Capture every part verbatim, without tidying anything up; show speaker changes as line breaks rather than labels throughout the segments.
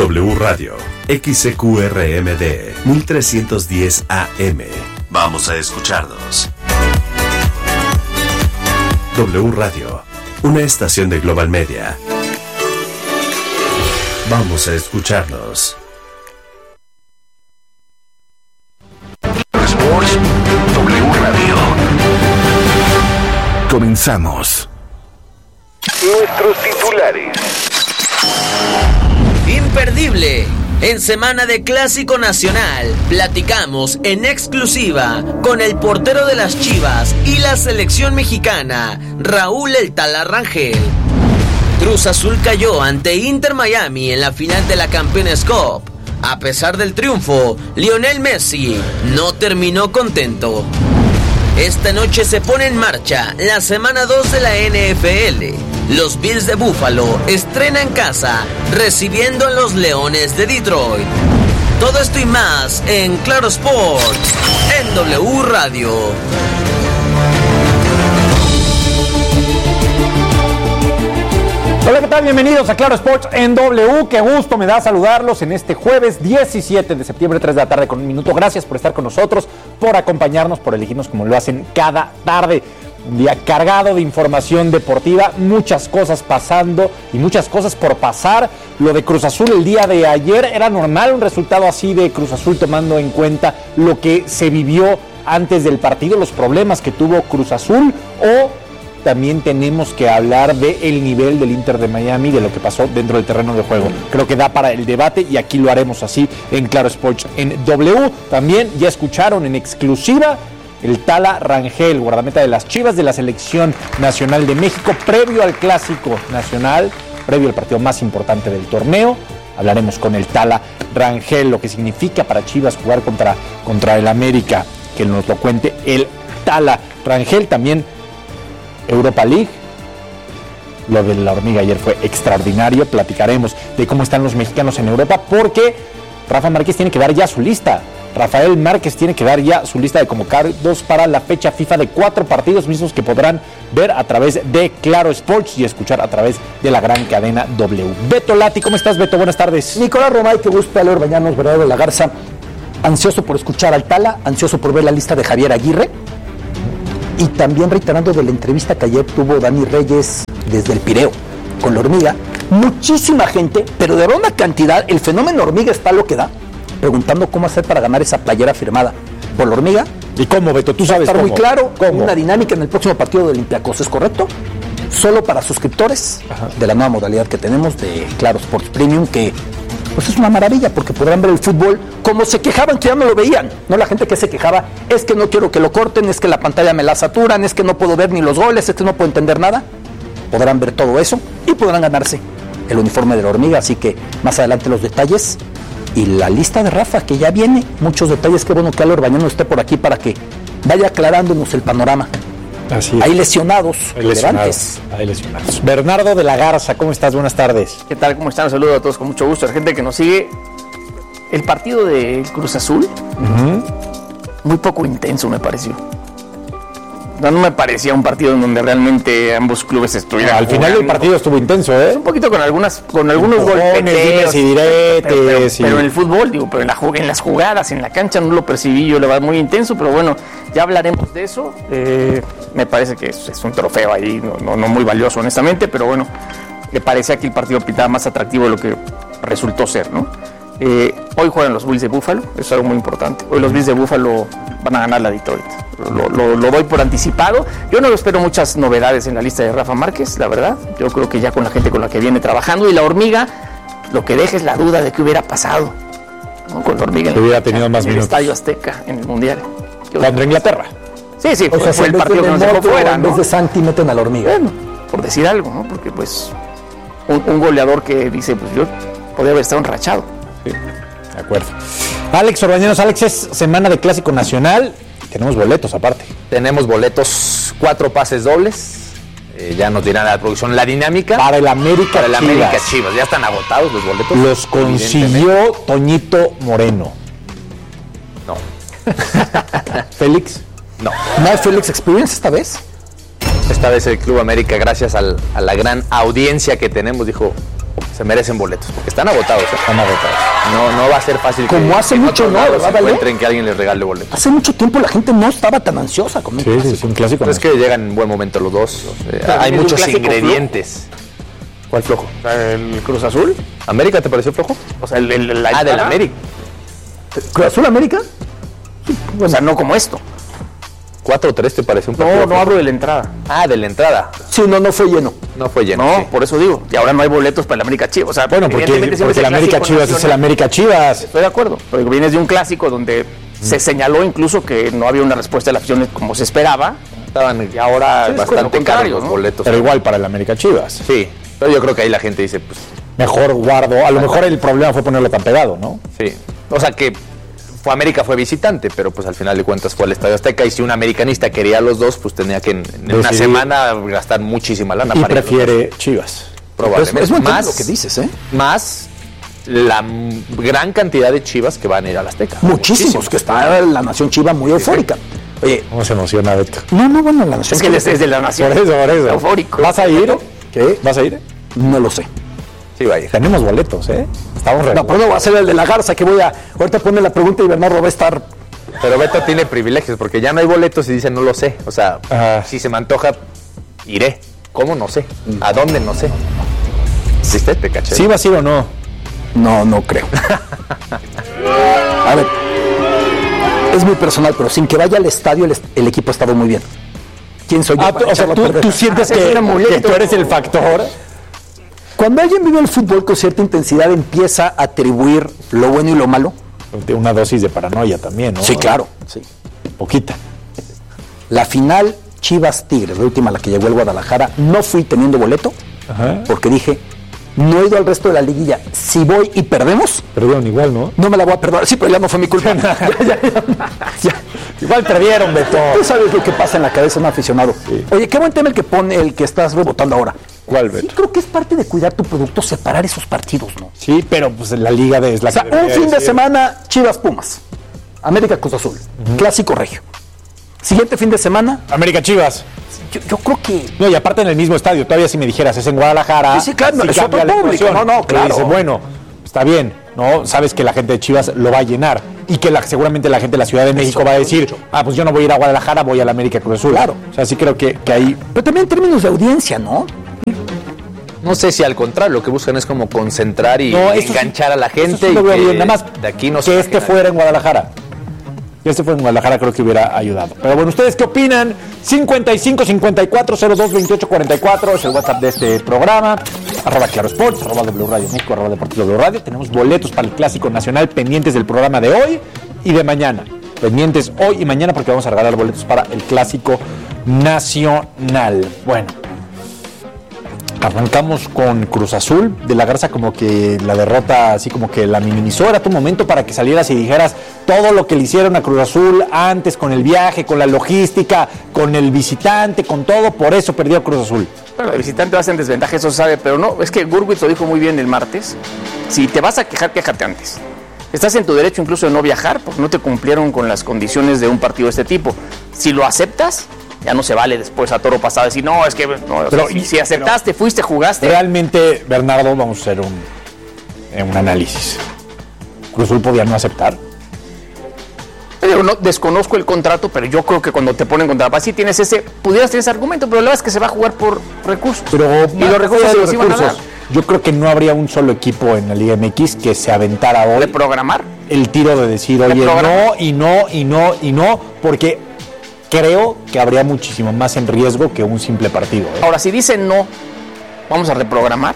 W Radio, X C Q R M D, mil trescientos diez A M. Vamos a escucharnos. W Radio, una estación de Global Media. Vamos a escucharnos.
Sports W Radio. Comenzamos. Nuestros titulares.
Imperdible. En semana de Clásico Nacional, platicamos en exclusiva con el portero de las Chivas y la selección mexicana, Raúl El Tala Rangel. Cruz Azul cayó ante Inter Miami en la final de la Campeones Cup. A pesar del triunfo, Lionel Messi no terminó contento. Esta noche se pone en marcha la semana dos de la N F L. Los Bills de Buffalo estrenan casa recibiendo a los Leones de Detroit. Todo esto y más en Claro Sports, en W Radio.
Hola, ¿qué tal? Bienvenidos a Claro Sports en W. Qué gusto me da saludarlos en este jueves diecisiete de septiembre, tres de la tarde con un minuto. Gracias por estar con nosotros, por acompañarnos, por elegirnos como lo hacen cada tarde. Un día cargado de información deportiva, muchas cosas pasando y muchas cosas por pasar. Lo de Cruz Azul el día de ayer, ¿era normal un resultado así de Cruz Azul tomando en cuenta lo que se vivió antes del partido, los problemas que tuvo Cruz Azul? ¿O también tenemos que hablar del nivel del Inter de Miami, de lo que pasó dentro del terreno de juego? Creo que da para el debate y aquí lo haremos así en Claro Sports en W. También ya escucharon en exclusiva el Tala Rangel, guardameta de las Chivas de la Selección Nacional de México, previo al Clásico Nacional, previo al partido más importante del torneo. Hablaremos con el Tala Rangel, lo que significa para Chivas jugar contra, contra el América, que nos lo cuente el Tala Rangel. También Europa League, lo de la hormiga ayer fue extraordinario. Platicaremos de cómo están los mexicanos en Europa, porque Rafa Márquez tiene que dar ya su lista. Rafael Márquez tiene que dar ya su lista de convocados para la fecha FIFA de cuatro partidos mismos que podrán ver a través de Claro Sports y escuchar a través de la gran cadena W. Beto Lati, ¿cómo estás, Beto? Buenas tardes.
Nicolás Romay, qué gusto, Alejandro Bañanos, Bernardo de la Garza. Ansioso por escuchar al Tala, ansioso por ver la lista de Javier Aguirre. Y también reiterando de la entrevista que ayer tuvo Dani Reyes desde el Pireo con la hormiga. Muchísima gente, pero de una cantidad, el fenómeno hormiga está lo que da, preguntando cómo hacer para ganar esa playera firmada por la hormiga.
¿Y cómo, Beto? Tú sabes
Está
cómo.
muy claro,
¿Cómo?
Una dinámica en el próximo partido de Olympiacos, ¿es correcto? Solo para suscriptores. Ajá. De la nueva modalidad que tenemos de Claro Sports Premium, que pues es una maravilla porque podrán ver el fútbol como se quejaban que ya no lo veían. No la gente que se quejaba, es que no quiero que lo corten, es que la pantalla me la saturan, es que no puedo ver ni los goles, es que no puedo entender nada. Podrán ver todo eso y podrán ganarse el uniforme de la hormiga, así que más adelante los detalles y la lista de Rafa que ya viene, muchos detalles. Qué bueno que Alor Bañano esté por aquí para que vaya aclarándonos el panorama.
Así es.
Hay lesionados,
hay lesionados, hay lesionados. Bernardo de la Garza, ¿cómo estás? Buenas tardes.
¿Qué tal? ¿Cómo están? Un saludo a todos con mucho gusto. La gente que nos sigue. El partido de Cruz Azul, uh-huh. muy poco intenso me pareció. No, no me parecía un partido en donde realmente ambos clubes estuvieran.
Al final del partido estuvo intenso, ¿eh?
Un poquito con algunas, con algunos
golpeteos y diretes.
Pero, pero,
sí.
pero en el fútbol, digo, pero en, la, en las jugadas, en la cancha no lo percibí yo, la verdad, muy intenso, pero bueno, ya hablaremos de eso. Eh, me parece que es, es un trofeo ahí, no, no, no muy valioso, honestamente, pero bueno, me parecía que el partido pintaba más atractivo de lo que resultó ser, ¿no? Eh, hoy juegan los Bills de Buffalo, eso es algo muy importante. Hoy los Bills de Buffalo van a ganar la Detroit. Lo, lo, lo doy por anticipado. Yo no espero muchas novedades en la lista de Rafa Márquez, la verdad. Yo creo que ya con la gente con la que viene trabajando. Y la hormiga, lo que deja es la duda de qué hubiera pasado, ¿no? Con la hormiga en,
hubiera tenido más
en el
minutos.
Estadio Azteca, en el Mundial.
Contra Inglaterra.
Sí, sí,
o
fue,
sea,
fue el partido que nos dejó fuera, ¿no?
En vez de Santi meten a la hormiga.
Bueno, por decir algo, ¿no? Porque pues un, un goleador que dice, pues yo podría haber estado enrachado.
Sí, de acuerdo. Alex Orbañanos, Alex, es semana de Clásico Nacional. Tenemos boletos aparte.
Tenemos boletos, cuatro pases dobles. Eh, ya nos dirán a la producción la dinámica.
Para el América
Para el
Chivas.
América Chivas. Ya están agotados los boletos.
Los consiguió Toñito Moreno.
No.
¿Félix?
No.
¿No hay Félix Experience esta vez?
Esta vez el Club América, gracias al, a la gran audiencia que tenemos, dijo, se merecen boletos, porque están agotados. ¿eh?
Están agotados.
No, no va a ser fácil.
Como
que,
hace
que
mucho, ¿no?
¿verdad,
¿Verdad,
se encuentren que alguien les regale boletos.
Hace mucho tiempo la gente no estaba tan ansiosa con un
Sí,
clásico.
sí, es un clásico.
Pero es que llegan en buen momento los dos. O sea, hay
es un
muchos
clásico
ingredientes. ¿Cuál flojo?
O sea, el Cruz Azul,
¿América te pareció flojo?
o sea, el, el, la
Ah, del
entrada,
América.
¿Cruz Azul América?
O sea, no como esto.
cuatro tres te pareció un partido
No, no
flojo?
hablo de la entrada.
Ah, de la entrada.
Sí, no, no fue lleno.
No fue lleno.
No,
sí.
por eso digo. Y ahora no hay boletos para el América Chivas. O sea,
Bueno, porque,
evidentemente siempre
porque el
es el
América
clásico
Chivas es el
nacional.
América Chivas.
Estoy de acuerdo. Pero vienes de un clásico donde se señaló incluso que no había una respuesta de la afición como se esperaba.
Estaban
Y ahora es
bastante
lo
caros
contrario,
los
¿no?
boletos.
Pero igual para el América Chivas.
Sí, pero yo creo que ahí la gente dice, pues,
Mejor guardo. A lo mejor el problema fue ponerlo tan pegado, ¿no?
sí. O sea que fue América fue visitante, pero pues al final de cuentas fue al Estadio Azteca y si un americanista quería a los dos, pues tenía que en, en una
Decidir.
semana gastar muchísima lana.
Y
para ir a los
prefiere Chivas.
dos. Probablemente.
Es, es muy
más,
más lo que dices, ¿eh?
más la m- gran cantidad de Chivas que van a ir al Azteca.
Muchísimos, que está la nación chiva muy eufórica. Oye,
¿Cómo se emociona Beto?
no, no, bueno, la nación
Es que
chiva
es, es de la nación.
Por eso, por eso.
Eufórico.
¿Vas a ir?
¿Qué?
¿Vas a ir?
No lo sé.
Sí, va a ir.
Tenemos boletos, ¿eh? Estamos re...
No, pero no va a ser el de la Garza que voy a... Ahorita pone la pregunta y Bernardo va a estar...
Pero Beto tiene privilegios porque ya no hay boletos y dice no lo sé. O sea,
Ajá.
si se me antoja, iré. ¿Cómo? No sé. ¿A dónde? No sé. ¿Viste? Te caché.
¿Sí vas a ir o no?
No, no creo. A ver, es muy personal, pero sin que vaya al estadio, el, est- el equipo ha estado muy bien. ¿Quién soy yo?
Ah,
para
tú- o sea,
echarlo a
tú,
perder?
tú sientes
Es
que,
un amuleto.
que tú eres el factor.
Cuando alguien vive el fútbol con cierta intensidad, empieza a atribuir lo bueno y lo malo.
De una dosis de paranoia también, ¿no?
Sí, claro. Sí.
Poquita.
La final Chivas Tigres, la última a la que llegó el Guadalajara, no fui teniendo boleto
Ajá.
porque dije, no he ido al resto de la liguilla. Si voy y perdemos,
Perdieron igual, ¿no?
no me la voy a perdonar. Sí, pero ya no fue mi culpa. Ya, ya, ya. Ya.
Igual perdieron, Beto.
Tú sabes lo que pasa en la cabeza de un aficionado. Oye, qué buen tema el que pone, el que estás rebotando ahora.
¿Cuál,
Sí,
Beto?
creo que es parte de cuidar tu producto, separar esos partidos, ¿no?
Sí, pero pues la liga de, es la
O sea,
que
un
debería
fin de
decir.
semana, Chivas Pumas, América Cruz Azul, Clásico Regio. Siguiente fin de semana,
América Chivas.
yo, yo creo que...
No, y aparte en el mismo estadio, todavía si me dijeras, es en Guadalajara.
Sí, sí, claro, es
cambia
otro
la
público.
ecuación.
No, no,
Pero
claro.
dices, bueno, está bien, ¿no? Sabes que la gente de Chivas lo va a llenar y que la- seguramente la gente de la Ciudad de México va a decir, ah, pues yo no voy a ir a Guadalajara, voy a la América Cruz Azul.
Claro.
O sea, sí creo que, que ahí...
Pero también en términos de audiencia, ¿no?
No sé si al contrario, lo que buscan es como concentrar y
No, eso sí-
enganchar a la
eso
gente.
sí lo
y
veo
que
bien, nada más
de aquí no se
que
baje
este
nadie.
fuera en Guadalajara. Que este fuera en Guadalajara creo que hubiera ayudado. Pero bueno, ¿ustedes qué opinan? cincuenta y cinco cincuenta y cuatro cero dos veintiocho cuarenta y cuatro es el WhatsApp de este programa. Arroba Claro Sports, arroba W Radio México, arroba Deportes W Radio. Tenemos boletos para el Clásico Nacional pendientes del programa de hoy y de mañana. Pendientes hoy y mañana porque vamos a regalar boletos para el Clásico Nacional. Bueno. Arrancamos con Cruz Azul, de la Garza como que la derrota así como que la minimizó, era tu momento para que salieras y dijeras todo lo que le hicieron a Cruz Azul antes con el viaje, con la logística, con el visitante, con todo, por eso perdió Cruz Azul.
Bueno, el visitante va a ser en desventaja, eso se sabe, pero no, es que Gurwitz lo dijo muy bien el martes. Si te vas a quejar, quéjate antes. Estás en tu derecho incluso de no viajar porque no te cumplieron con las condiciones de un partido de este tipo. Si lo aceptas, ya no se vale después a toro pasado decir, no, es que no, o sea,
Pero,
si, si aceptaste, fuiste, jugaste.
Realmente, Bernardo, vamos a hacer un, eh, un análisis. Cruz Azul podía no aceptar.
Pero no, desconozco el contrato, pero yo creo que cuando te ponen contra sí tienes ese, pudieras tener ese argumento, pero la verdad es que se va a jugar por recursos.
Pero
y los recursos se
de
los iban a dar.
yo creo que no habría un solo equipo en la Liga M X que se aventara hoy
Reprogramar.
el tiro de decir, oye,
programa.
no, y no, y no, y no, porque creo que habría muchísimo más en riesgo que un simple partido. ¿eh?
Ahora, si dicen no, vamos a reprogramar.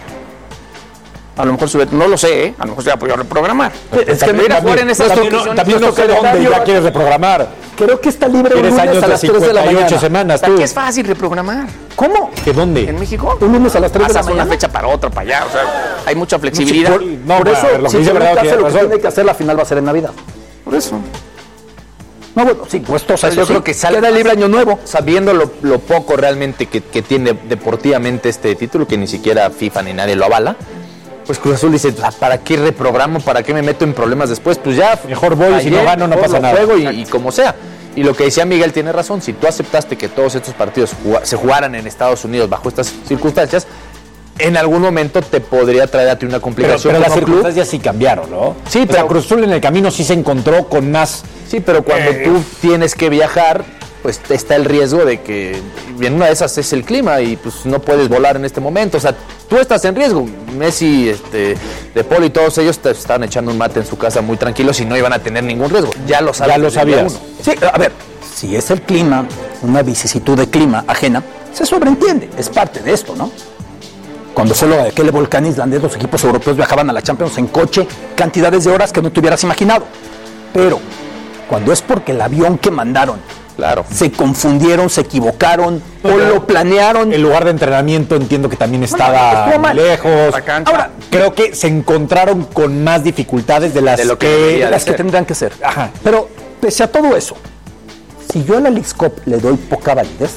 A lo mejor sube, no lo sé, ¿eh? A lo mejor se va a poder reprogramar.
Es que
También ir a jugar en esas
también, no,
condiciones,
también no
nuestro
sé dónde
calendario
ya
va-
quieres reprogramar.
Creo que está libre un
Tienes
lunes
años
a
de
las tres de la
cincuenta y ocho
mañana.
semanas,
O sea,
tú.
que es fácil reprogramar.
¿Cómo?
¿Que dónde?
¿En México?
Un lunes a las tres de la
Pasas una
mañana.
fecha para otra, para allá. O sea, hay mucha flexibilidad.
por- no,
Por
a
eso,
ver, lo que
si
dice
Toluca
Bernardo
hace
tiene
lo que
razón.
tiene que hacer, la final va a ser en Navidad.
Por eso.
No, bueno, sí, puestos a
Yo
eso sí,
creo que sale
queda
más-
libre año nuevo.
Sabiendo lo, lo poco realmente que, que tiene deportivamente este título, que ni siquiera FIFA ni nadie lo avala, pues Cruz Azul dice, "Ah, ¿para qué reprogramo? ¿Para qué me meto en problemas después? Pues ya,
Mejor voy y si no gano, no
mejor
pasa
lo
nada".
juego y, y como sea. Y lo que decía Miguel tiene razón, si tú aceptaste que todos estos partidos juga- se jugaran en Estados Unidos bajo estas circunstancias, en algún momento te podría traer a ti una
Pero,
complicación.
pero las
como club.
circunstancias sí cambiaron, ¿no?
Sí,
O sea,
pero-
Cruz Azul en el camino sí se encontró con más...
Sí, pero cuando
Eh,
tú tienes que viajar, pues está el riesgo de que en una de esas es el clima y pues no puedes volar en este momento. O sea, tú estás en riesgo. Messi, este, De Paul y todos ellos te estaban echando un mate en su casa muy tranquilos y no iban a tener ningún riesgo. Ya lo sabes.
Ya lo
desde el día
sabías.
uno.
Sí, a ver, si es el clima, una vicisitud de clima ajena, se sobreentiende, es parte de esto, ¿no? Cuando fue lo de aquel volcán islandés, los equipos europeos viajaban a la Champions en coche, cantidades de horas que no te hubieras imaginado. Pero cuando es porque el avión que mandaron
Claro.
se confundieron, se equivocaron o lo planearon.
El lugar de entrenamiento entiendo que también estaba
estuvo mal.
lejos.
La cancha.
Ahora, creo que se encontraron con más dificultades de las
De lo que
que...
debería de
las que
ser.
tendrán que ser.
Ajá.
Pero pese a todo eso, si yo a la Leagues Cup le doy poca validez,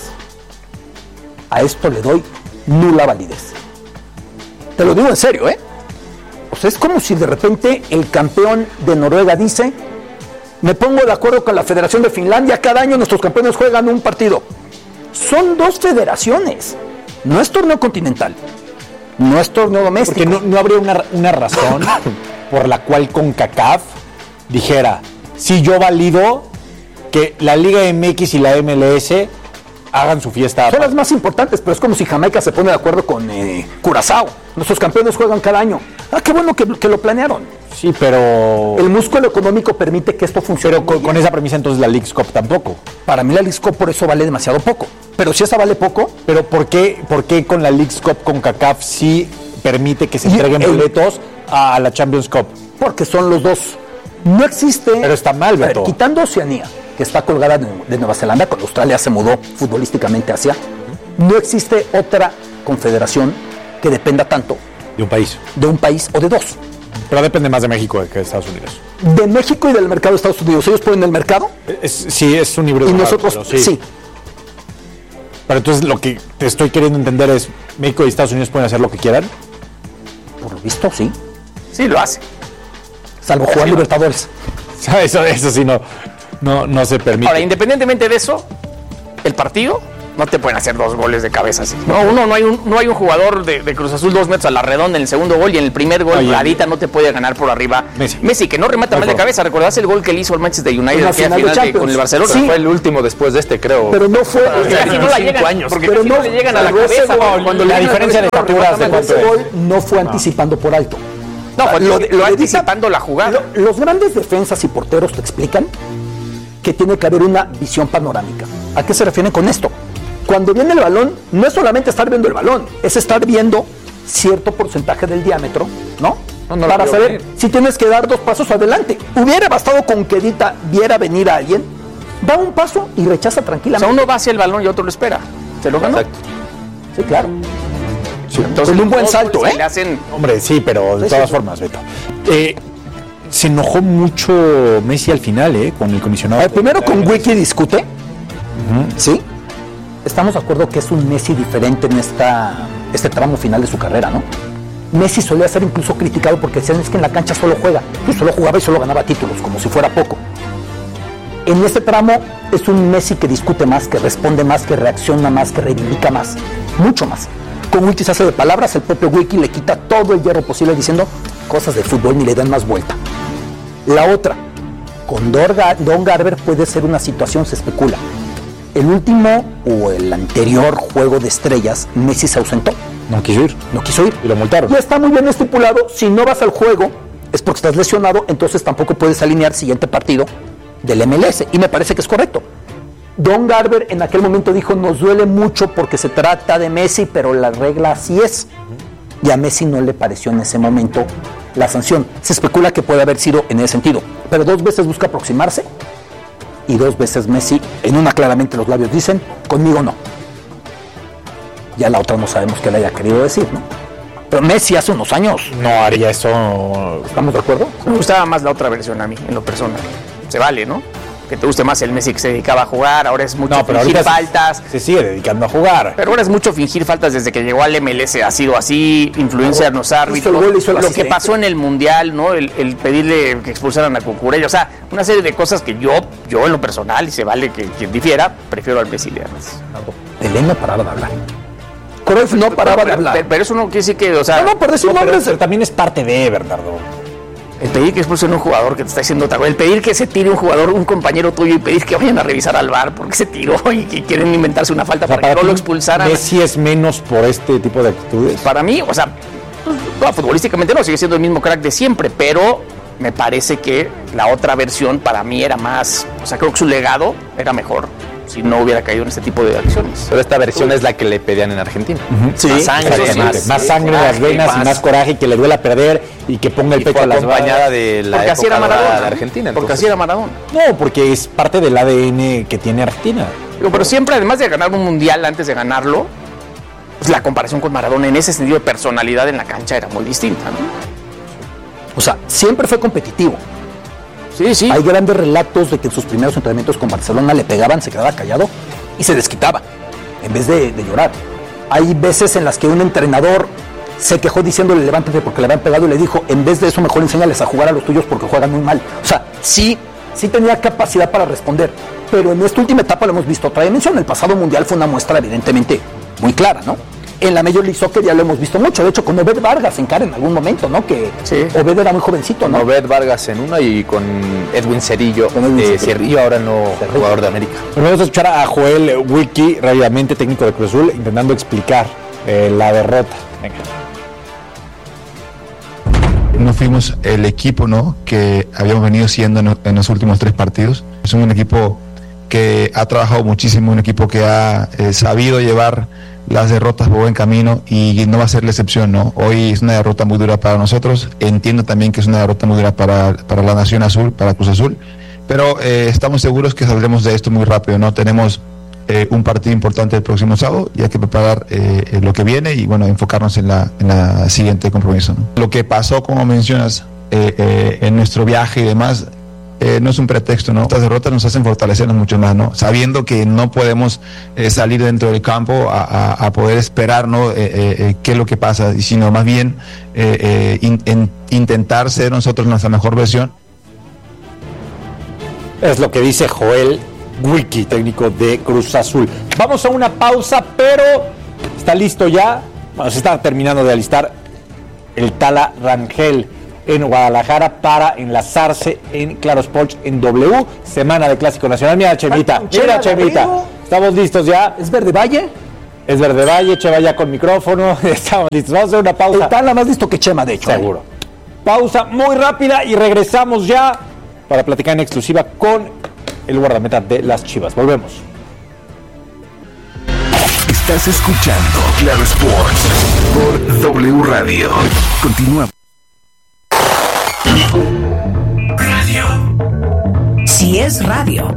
a esto le doy nula validez. Te lo digo en serio, ¿eh? O sea, es como si de repente el campeón de Noruega dice, me pongo de acuerdo con la Federación de Finlandia, cada año nuestros campeones juegan un partido. Son dos federaciones, no es torneo continental, no es torneo doméstico.
Porque no, no habría una, una razón por la cual CONCACAF dijera, si yo valido que la Liga M X y la M L S hagan su fiesta.
Son las más importantes, pero es como si Jamaica se pone de acuerdo con eh, Curazao. Nuestros campeones juegan cada año. Ah, qué bueno que, que lo planearon.
Sí, pero...
El músculo económico permite que esto funcione.
Pero con, con esa premisa entonces la Leagues Cup tampoco.
Para mí la Leagues Cup por eso vale demasiado poco. Pero si esa vale poco,
Pero ¿por qué, por qué con la Leagues Cup CONCACAF sí permite que se
Y
entreguen
el-
boletos a la Champions Cup?
porque son los dos. No existe...
Pero está mal,
A ver,
Beto.
quitando Oceanía, que está colgada de, de Nueva Zelanda, cuando Australia se mudó futbolísticamente hacia, no existe otra confederación que dependa tanto
De un país.
de un país o de dos.
Pero depende más de México que de Estados Unidos.
De México y del mercado de Estados Unidos. Ellos ponen el mercado
Es- sí, es un híbrido.
y
raro,
nosotros
pero
sí.
sí. Pero entonces lo que te estoy queriendo entender es, ¿México y Estados Unidos pueden hacer lo que quieran?
Por lo visto, sí.
Sí, lo hace.
Salvo jugar Libertadores.
Eso, eso sí no, no, no se permite.
Ahora, independientemente de eso, el partido no te pueden hacer dos goles de cabeza así. No, uno, no hay un, no hay un jugador de, de Cruz Azul dos metros a la redonda en el segundo gol y en el primer gol,
Oye,
Radita no te puede ganar por arriba.
Messi.
que no remata
No
mal de
forma.
cabeza. ¿Recordás el gol que le hizo al Manchester United
En la
en aquella
final de
final de-
Champions.
con el Barcelona?
Sí.
Fue el último después de este, creo.
Pero no fue...
Casi no la llegan,
años.
porque
Pero
casi no,
no-
le llegan a la
pero ese
cabeza.
gol,
cuando
la
le llegan
diferencia de
a la cabeza,
estaturas de
remata mal.
cuánto
Ese
es.
gol no fue anticipando por alto.
No, fue
Lo
lo,
de-
lo
lo de
anticipando la jugada.
Lo- los grandes defensas y porteros te explican que tiene que haber una visión panorámica. ¿A qué se refieren con esto? Cuando viene el balón, no es solamente estar viendo el balón, es estar viendo cierto porcentaje del diámetro, ¿no?
No, no lo
Para
veo
saber
venir.
si tienes que dar dos pasos adelante. Hubiera bastado con que Edita viera venir a alguien, da un paso y rechaza
O
tranquilamente.
sea, uno va hacia el balón y otro lo espera. ¿Se lo ganó?
Exacto.
Sí, claro.
Entonces,
Con un buen
los
salto,
goles
¿eh?
Le hacen
Hombre, sí, pero de
Sí,
todas
sí.
formas, Beto. Eh, se enojó mucho Messi al final, ¿eh? Con el comisionado.
A ver, primero con Wiki discute, ¿sí? Estamos de acuerdo que es un Messi diferente en esta, este tramo final de su carrera, ¿no? Messi solía ser incluso criticado porque decían es que en la cancha solo juega, pues solo jugaba y solo ganaba títulos, como si fuera poco. En este tramo es un Messi que discute más, que responde más, que reacciona más, que reivindica más, mucho más. Con Wiki se hace de palabras, el propio Wiki le quita todo el hierro posible diciendo cosas de fútbol ni le dan más vuelta. La otra, con Dorga- Don Garber puede ser una situación, se especula. El último o el anterior juego de estrellas, Messi se ausentó,
No quiso ir.
no quiso ir.
Y lo multaron.
Ya está muy bien estipulado, si no vas al juego es porque estás lesionado, entonces tampoco puedes alinear siguiente partido del M L S, y me parece que es correcto. Don Garber en aquel momento dijo, nos duele mucho porque se trata de Messi, pero la regla así es. Y a Messi no le pareció en ese momento la sanción. Se especula que puede haber sido en ese sentido, pero dos veces busca aproximarse y dos veces Messi, en una claramente los labios dicen, conmigo no. Ya la otra no sabemos qué le haya querido decir, ¿no? Pero Messi hace unos años,
No haría eso.
¿estamos de acuerdo?
Me gustaba más la otra versión a mí, en lo personal. Se vale, ¿no? Que te guste más el Messi que se dedicaba a jugar, ahora es mucho
No, pero
fingir
ahorita
faltas.
se sigue dedicando a jugar.
Pero ahora es mucho fingir faltas desde que llegó al M L S, ha sido así, influencia en los
Hizo el
árbitros,
gol, hizo la
lo que
asistencia.
pasó en el Mundial, ¿no? El, el pedirle que expulsaran a Cucurella, o sea, una serie de cosas que yo, yo en lo personal, y se vale que quien difiera, prefiero al Messi de Armas.
Pelé no paraba de hablar. Cruyff no paraba de hablar.
Pero, pero eso no quiere decir que, o sea...
No, no, por decir
No, pero,
nombres.
pero también es parte de, Bernardo.
El pedir que expulsen a un jugador que te está diciendo otra cosa, el pedir que se tire un jugador, un compañero tuyo, y pedir que vayan a revisar al V A R porque se tiró y que quieren inventarse una falta
O sea,
para, que no
ti,
lo expulsaran.
¿Messi es menos por este tipo de actitudes?
Para mí, o sea, no, futbolísticamente no, sigue siendo el mismo crack de siempre, pero me parece que la otra versión para mí era más, o sea, creo que su legado era mejor si no hubiera caído en este tipo de acciones.
Pero esta versión es la que le pedían en Argentina.
Uh-huh.
Sí,
más sangre,
eso sí,
más,
Más sangre en las
coraje,
venas y
más-
más coraje, y que le duela perder y que ponga el
y
pecho
fue
a las
acompañada
balas.
de la
porque así
época
era
dorada
Maradona.
de Argentina.
Porque
entonces.
así era Maradona.
No, porque es parte del A D N que tiene Argentina.
Digo, pero siempre, además de ganar un mundial antes de ganarlo, pues la comparación con Maradona en ese sentido de personalidad en la cancha era muy distinta, ¿no?
O sea, siempre fue competitivo.
Sí, sí.
Hay grandes relatos de que en sus primeros entrenamientos con Barcelona le pegaban, se quedaba callado y se desquitaba en vez de, de llorar. Hay veces en las que un entrenador se quejó diciéndole levántate porque le habían pegado y le dijo, en vez de eso mejor enséñales a jugar a los tuyos porque juegan muy mal. O sea, sí, sí tenía capacidad para responder, pero en esta última etapa lo hemos visto otra dimensión. El pasado mundial fue una muestra evidentemente muy clara, ¿no? En la Major League Soccer ya lo hemos visto mucho, de hecho con Obed Vargas en cara en algún momento, ¿no? Que
Sí.
Obed era muy jovencito,
Con
¿no?
Obed Vargas en una y con Edwin Cerillo,
Con Edwin
eh,
Cerrillo.
Cerrillo, ahora no jugador de América.
Bueno, vamos a escuchar a Joel Wiki, rápidamente, técnico de Cruz Azul, intentando explicar eh, la derrota. Venga.
No fuimos el equipo, ¿no?, que habíamos venido siendo en, en los últimos tres partidos. Es un equipo que ha trabajado muchísimo, un equipo que ha eh, sabido llevar las derrotas por buen camino y no va a ser la excepción, ¿no? Hoy es una derrota muy dura para nosotros. Entiendo también que es una derrota muy dura para, para la Nación Azul, para Cruz Azul, pero eh, estamos seguros que saldremos de esto muy rápido, ¿no? Tenemos eh, un partido importante el próximo sábado y hay que preparar eh, lo que viene y, bueno, enfocarnos en la, en la siguiente compromiso, ¿no? Lo que pasó, como mencionas, eh, eh, en nuestro viaje y demás, Eh, no es un pretexto, ¿no? Estas derrotas nos hacen fortalecernos mucho más, ¿no? Sabiendo que no podemos eh, salir dentro del campo a, a, a poder esperar, ¿no? Eh, eh, eh, qué es lo que pasa, y sino más bien eh, eh, in, en, intentar ser nosotros nuestra mejor versión.
Es lo que dice Joel Wiki, técnico de Cruz Azul. Vamos a una pausa, pero está listo ya. Bueno, se está terminando de alistar el Tala Rangel en Guadalajara para enlazarse en Claro Sports en W, semana de Clásico Nacional. Mira, Chemita,
Ay, Chema
mira, Chemita.
Garrido.
Estamos listos ya.
¿Es Verde Valle?
Es Verde Valle, Cheva ya con micrófono. Estamos listos. Vamos a hacer una pausa.
Está nada más listo que Chema, de hecho.
Seguro. Pausa muy rápida y regresamos ya para platicar en exclusiva con el guardameta de las Chivas. Volvemos.
Estás escuchando Claro Sports por W Radio. Continúa. Radio.
Si es radio.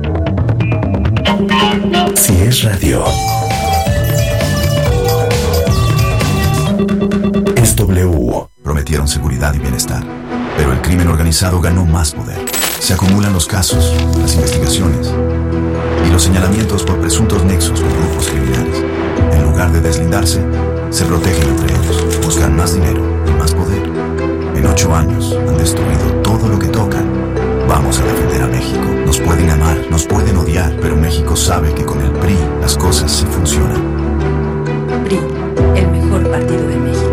Si es radio. Es W. Prometieron seguridad y bienestar, pero el crimen organizado ganó más poder. Se acumulan los casos, las investigaciones y los señalamientos por presuntos nexos con grupos criminales. En lugar de deslindarse, se protegen entre ellos, buscan más dinero y más poder. En ocho años han destruido todo lo que tocan. Vamos a defender a México. Nos pueden amar, nos pueden odiar, pero México sabe que con el P R I las cosas sí funcionan.
P R I, el mejor partido de México.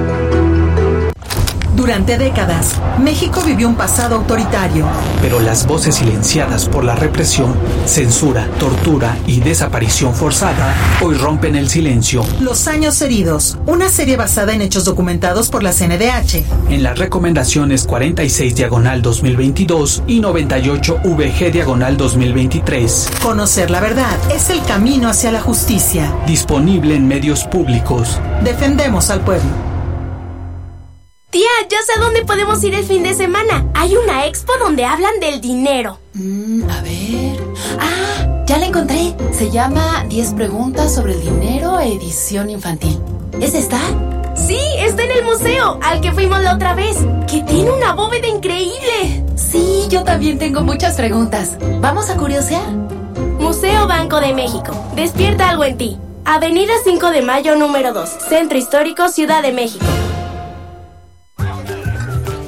Durante décadas, México vivió un pasado autoritario.
Pero las voces silenciadas por la represión, censura, tortura y desaparición forzada hoy rompen el silencio.
Los años heridos, una serie basada en hechos documentados por la C N D H.
En las recomendaciones cuarenta y seis diagonal dos mil veintidós y noventa y ocho V G diagonal dos mil veintitrés.
Conocer la verdad es el camino hacia la justicia.
Disponible en medios públicos.
Defendemos al pueblo.
Tía, ya sé a dónde podemos ir el fin de semana. Hay una expo donde hablan del dinero.
Mm, a ver... Ah, ya la encontré. Se llama diez preguntas sobre el dinero, edición infantil. ¿Es esta?
Sí, está en el museo, al que fuimos la otra vez. Que tiene una bóveda increíble.
Sí, yo también tengo muchas preguntas. ¿Vamos a curiosear?
Museo Banco de México. Despierta algo en ti. Avenida cinco de mayo número dos. Centro Histórico, Ciudad de México.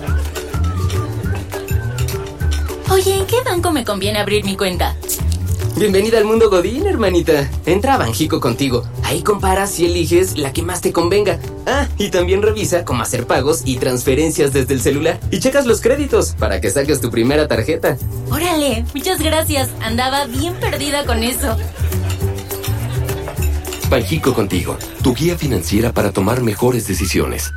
Oye, ¿en qué banco me conviene abrir mi cuenta?
Bienvenida al mundo Godín, hermanita. Entra a Banjico contigo. Ahí comparas y eliges la que más te convenga. Ah, y también revisa cómo hacer pagos y transferencias desde el celular. Y checas los créditos para que saques tu primera tarjeta.
Órale, muchas gracias. Andaba bien perdida con eso.
Banjico contigo, tu guía financiera para tomar mejores decisiones.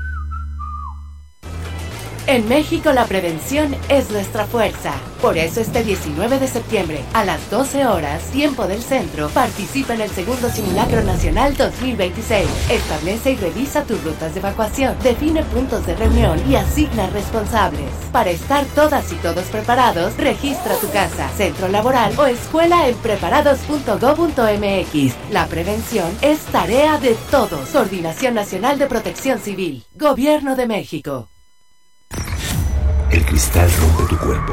En México la prevención es nuestra fuerza. Por eso este diecinueve de septiembre, a las doce horas, tiempo del centro, participa en el segundo Simulacro Nacional dos mil veintiséis. Establece y revisa tus rutas de evacuación, define puntos de reunión y asigna responsables. Para estar todas y todos preparados, registra tu casa, centro laboral o escuela en preparados punto gob punto mx. La prevención es tarea de todos. Coordinación Nacional de Protección Civil. Gobierno de México.
El cristal rompe tu cuerpo,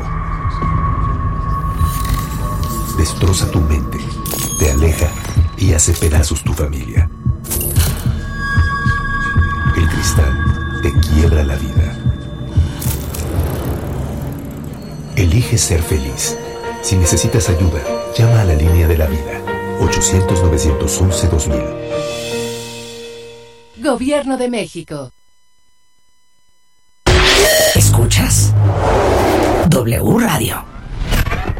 destroza tu mente, te aleja y hace pedazos tu familia. El cristal te quiebra la vida. Elige ser feliz. Si necesitas ayuda, llama a la línea de la vida. ochocientos, novecientos once, dos mil.
Gobierno de México.
¿Escuchas? W Radio.